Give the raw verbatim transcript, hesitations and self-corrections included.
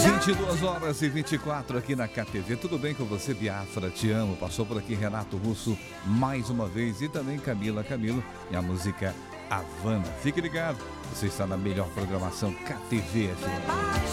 vinte e duas horas e vinte e quatro aqui na K T V. Tudo bem com você, Biafra? Te amo. Passou por aqui Renato Russo mais uma vez e também Camila Camilo e a música Havana. Fique ligado, você está na melhor programação K T V F M.